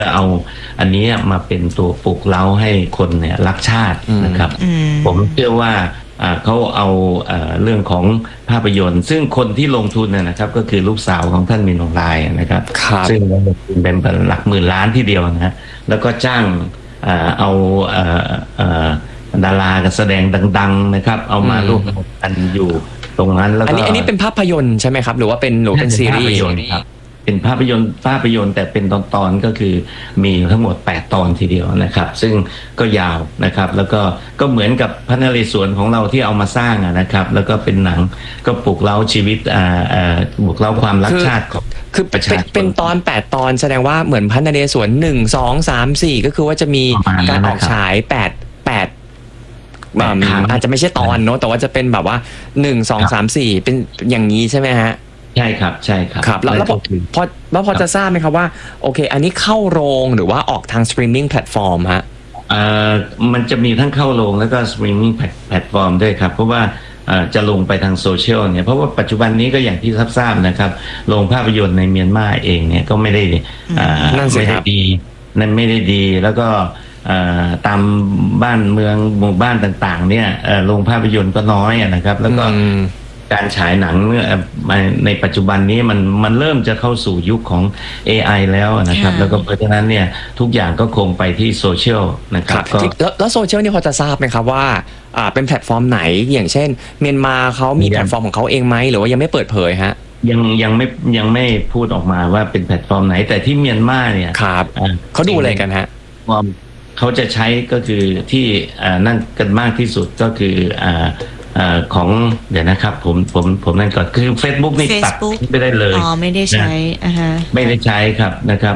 เอาอันนี้มาเป็นตัวปลุกเร้าให้คนเนี่ยรักชาตินะครับผมเชื่อว่าเขาเอาเรื่องของภาพยนตร์ซึ่งคนที่ลงทุนนะครับก็คือลูกสาวของท่านมินออนไลน์นะครับซึ่งลงทุนเป็นหลักหมื่นล้านทีเดียวนะฮะแล้วก็จ้างเอาดารากับแสดงดังๆนะครับเอามาร่วมกันอยู่ตรงนั้นแล้วก็อันนี้เป็นภาพยนตร์ใช่ไหมครับหรือว่าเป็นซีรีส์ครับเป็นภาพยนตร์แต่เป็นตอนก็คือมีทั้งหมด8 ตอนทีเดียวนะครับซึ่งก็ยาวนะครับแล้วก็เหมือนกับพระนเรศวรของเราที่เอามาสร้างนะครับแล้วก็เป็นหนังก็ปลุกเร้าชีวิตปลุกเร้าความรักชาติของคือเป็นตอน8 ตอนแสดงว่าเหมือนพระนเรศวร1 2 3 4ก็คือว่าจะมีการออกฉาย8อาจจะไม่ใช่ตอนเนาะแต่ว่าจะเป็นแบบว่า1 2 3 4เป็นอย่างนี้ใช่ไหมฮะใช่ครับใช่ครับครับแล้วพอจะทราบไหมครับว่าโอเคอันนี้เข้าโรงหรือว่าออกทางสตรีมมิ่งแพลตฟอร์มฮะมันจะมีทั้งเข้าโรงแล้วก็สตรีมมิ่งแพลตฟอร์มด้วยครับเพราะว่าจะลงไปทางโซเชียลเนี่ยเพราะว่าปัจจุบันนี้ก็อย่างที่ทราบนะครับโรงภาพยนตร์ในเมียนมาเองเนี่ยก็ไม่ได้ดีนั่นไม่ได้ดีแล้วก็ตามบ้านเมืองหมู่บ้านต่างๆเนี่ยโรงภาพยนตร์ก็น้อยนะครับแล้วก็การฉายหนังในปัจจุบันนี้มันเริ่มจะเข้าสู่ยุคของ AI แล้วนะครับแล้วก็เพราะฉะนั้นเนี่ยทุกอย่างก็คงไปที่โซเชียลนะครับแล้วโซเชียลนี่พอจะทราบไหมครับว่าเป็นแพลตฟอร์มไหนอย่างเช่นเมียนมาเขามีแพลตฟอร์มของเขาเองไหมหรือว่ายังไม่เปิดเผยฮะยังไม่พูดออกมาว่าเป็นแพลตฟอร์มไหนแต่ที่เมียนมาเนี่ยครับเขาดูอะไรกันฮะเขาจะใช้ก็คือที่นั่นกันมากที่สุดก็คือของเดี๋ยวนะครับผมนั่นก่อนคือ Facebook นี่ตัดไม่ได้เลยไม่ได้ใช้ไม่ได้ใช้ครับนะครับ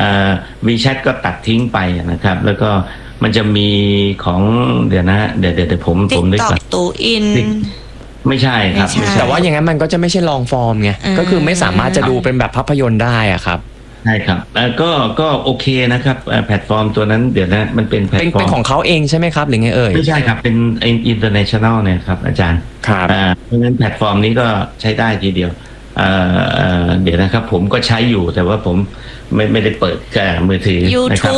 WeChat ก็ตัดทิ้งไปนะครับแล้วก็มันจะมีของเดี๋ยวผมนึกก่อนตูอินไม่ใช่ครับแต่ว่าอย่างนั้นมันก็จะไม่ใช่ลองฟอร์มไงก็คือไม่สามารถจะดูเป็นแบบภาพยนตร์ได้อะครับใช่ครับก็โอเคนะครับแพลตฟอร์มตัวนั้นเดี๋ยวนะมันเป็นแพลตฟอร์มเป็นของเขาเองใช่ไหมครับหรือไงเอ่ยไม่ใช่ครับเป็น international เนี่ยครับอาจารย์ครับเพราะฉะนั้นแพลตฟอร์มนี้ก็ใช้ได้ทีเดียวเดี๋ยวนะครับผมก็ใช้อยู่แต่ว่าผมไม่ได้เปิดมือถือนะครับ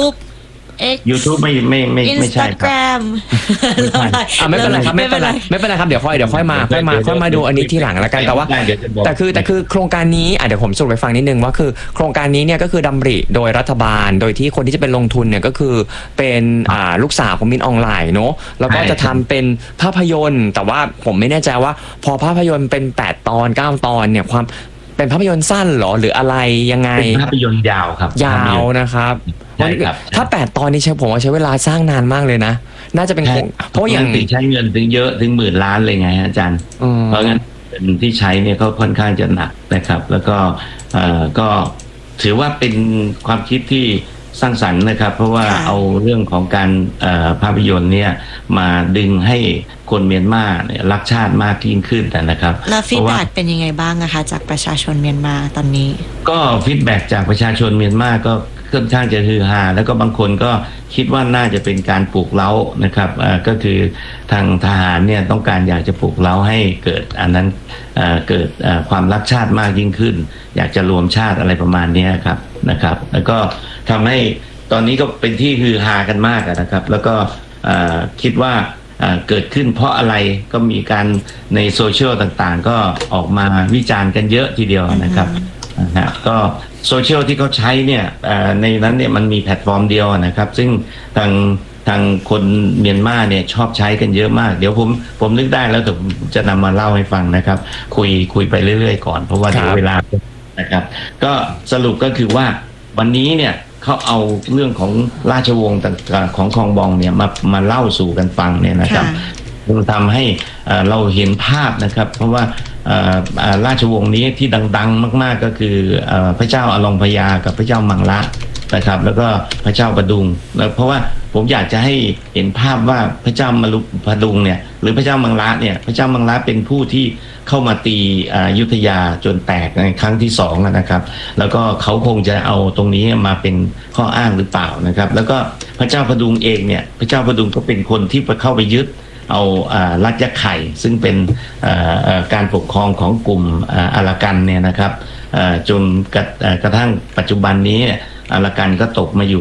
YouTube ไม่ใช่ครับไม่เป็นไรครับไม่เป็นไรครับเดี๋ยวค่อยมาดูอันนี้ทีหลังแล้วกันแต่ว่าแต่คือโครงการนี้เดี๋ยวผมสรุปให้ฟังนิดนึงว่าคือโครงการนี้เนี่ยก็คือดำริโดยรัฐบาลโดยที่คนที่จะเป็นลงทุนเนี่ยก็คือเป็นลูกสาวของมินออนไลน์เนาะแล้วก็จะทำเป็นภาพยนตร์แต่ว่าผมไม่แน่ใจว่าพอภาพยนตร์เป็น8 ตอน 9 ตอนเนี่ยความเป็นภาพยนตร์สั้นหรอหรืออะไรยังไงเป็นภาพยนตร์ยาวครับยาวนะครับถ้า8 ตอนนี้ผมว่าใช้เวลาสร้างนานมากเลยนะน่าจะเป็นเพราะอย่างใช้เงินถึงเยอะถึง10,000 ล้านเลยไงอาจารย์เพราะงั้นเป็นที่ใช้เนี่ยก็ค่อนข้างจะหนักนะครับแล้วก็ถือว่าเป็นความคิดที่สร้างสรรค์นะครับเพราะว่าเอาเรื่องของการภาพยนตร์เนี่ยมาดึงให้คนเมียนมารักชาติมากยิ่งขึ้นนะครับแล้วฟีดแบ็กเป็นยังไงบ้างนะคะจากประชาชนเมียนมาตอนนี้ก็ฟีดแบ็กจากประชาชนเมียนมาก็ค่อนข้างจะฮือฮาแล้วก็บางคนก็คิดว่าน่าจะเป็นการปลุกเร้านะครับก็คือทางทหารเนี่ยต้องการอยากจะปลุกเร้าให้เกิดอันนั้นเกิดความรักชาติมากยิ่งขึ้นอยากจะรวมชาติอะไรประมาณนี้ครับนะครับแล้วก็ทำให้ตอนนี้ก็เป็นที่ฮือฮากันมากนะครับแล้วก็คิดว่าเกิดขึ้นเพราะอะไรก็มีการในโซเชียลต่างๆก็ออกมาวิจารณ์กันเยอะทีเดียวนะครับก็โซเชียลที่เขาใช้เนี่ยในนั้นเนี่ยมันมีแพลตฟอร์มเดียวนะครับซึ่งทางคนเมียนมาเนี่ยชอบใช้กันเยอะมากเดี๋ยวผมนึกได้แล้วแต่ผมจะนำมาเล่าให้ฟังนะครับคุยไปเรื่อยๆก่อนเพราะว่าเดี๋ยวเวลานะครับก็สรุปก็คือว่าวันนี้เนี่ยเขาเอาเรื่องของราชวงศ์ต่างๆของคองบองเนี่ยมาเล่าสู่กันฟังเนี่ยนะครับทำให้เราเห็นภาพนะครับเพราะว่าราชวงศ์นี้ที่ดังๆมากๆก็คือพระเจ้าอลองพญากับพระเจ้ามังละนะครับแล้วก็พระเจ้าประดุงแล้วเพราะว่าผมอยากจะให้เห็นภาพว่าพระเจ้าประดุงเนี่ยหรือพระเจ้ามังละเนี่ยพระเจ้ามังละเป็นผู้ที่เข้ามาตีอยุธยาจนแตกในครั้งที่2นะครับแล้วก็เขาคงจะเอาตรงนี้มาเป็นข้ออ้างหรือเปล่านะครับแล้วก็พระเจ้าประดุงเองเนี่ยพระเจ้าประดุงก็เป็นคนที่เข้าไปยึดเอารัฐยะไข่ซึ่งเป็นการปกครองของกลุ่มอารากันเนี่ยนะครับจนกระทั่งปัจจุบันนี้อารากันก็ตกมาอยู่